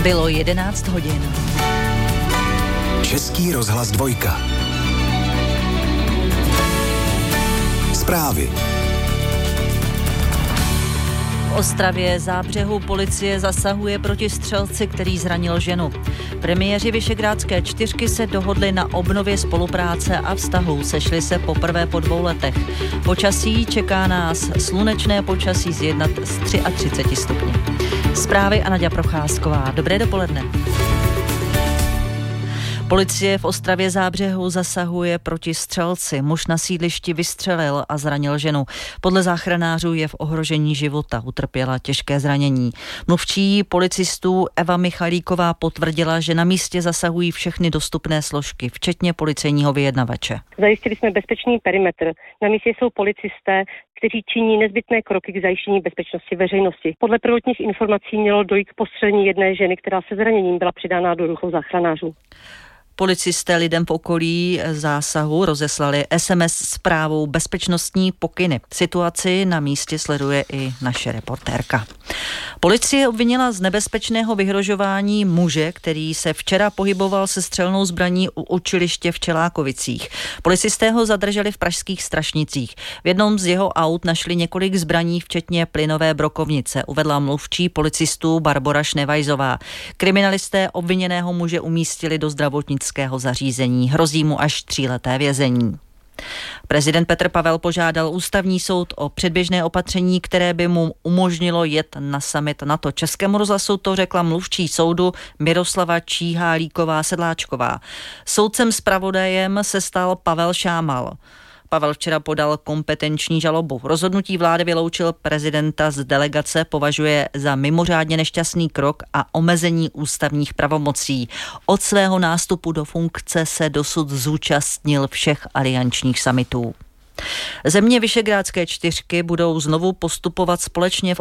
Bylo 11 hodin. Český rozhlas 2. Zprávy. V Ostravě Zábřehu policie zasahuje proti střelci, který zranil ženu. Premiéři Visegrádské čtyřky se dohodli na obnově spolupráce a vztahů. Sešli se poprvé po 2 letech. Počasí čeká nás slunečné počasí z 33 stupňů. Zprávy a Naďa Procházková. Dobré dopoledne. Policie v Ostravě Zábřehu zasahuje proti střelci. Muž na sídlišti vystřelil a zranil ženu. Podle záchranářů je v ohrožení života, utrpěla těžké zranění. Mluvčí policistů Eva Michalíková potvrdila, že na místě zasahují všechny dostupné složky, včetně policejního vyjednavače. Zajistili jsme bezpečný perimetr. Na místě jsou policisté, kteří činí nezbytné kroky k zajištění bezpečnosti veřejnosti. Podle prvotních informací mělo dojít k postřelení jedné ženy, která se zraněním byla přidána do rukou záchranářů. Policisté lidem v okolí zásahu rozeslali SMS zprávou bezpečnostní pokyny. Situaci na místě sleduje i naše reportérka. Policie obvinila z nebezpečného vyhrožování muže, který se včera pohyboval se střelnou zbraní u učiliště v Čelákovicích. Policisté ho zadrželi v pražských Strašnicích. V jednom z jeho aut našli několik zbraní, včetně plynové brokovnice, uvedla mluvčí policistů Barbora Šnevajzová. Kriminalisté obviněného muže umístili do zdravotnického zařízení. Hrozí mu až 3leté vězení. Prezident Petr Pavel požádal ústavní soud o předběžné opatření, které by mu umožnilo jet na summit NATO. Českému rozhlasu to řekla mluvčí soudu Miroslava Číhálíková-Sedláčková. Soudcem zpravodajem se stal Pavel Šámal. Pavel včera podal kompetenční žalobu. Rozhodnutí vlády vyloučil prezidenta z delegace, považuje za mimořádně nešťastný krok a omezení ústavních pravomocí. Od svého nástupu do funkce se dosud zúčastnil všech aliančních summitů. Země Visegrádské čtyřky budou znovu postupovat společně v